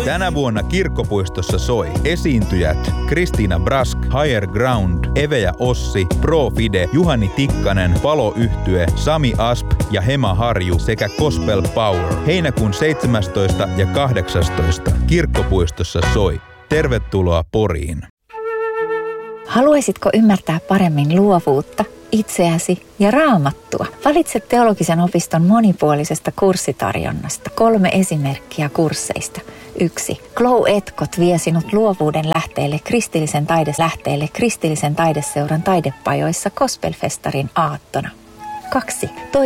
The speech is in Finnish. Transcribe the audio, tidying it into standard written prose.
Tänä vuonna Kirkkopuistossa soi esiintyjät Kristiina Brask, Higher Ground, Eve ja Ossi, Pro Fide, Juhani Tikkanen, Palo-yhtye, Sami Asp ja Hema Harju sekä Gospel Power. Heinäkuun 17. ja 18. Kirkkopuistossa soi. Tervetuloa Poriin. Haluaisitko ymmärtää paremmin luovuutta, itseäsi ja Raamattua? Valitse Teologisen opiston monipuolisesta kurssitarjonnasta 3 esimerkkiä kursseista. 1. Glow Etkot vie sinut luovuuden lähteelle kristillisen taideseuran taidepajoissa Gospelfestarin aattona. 2.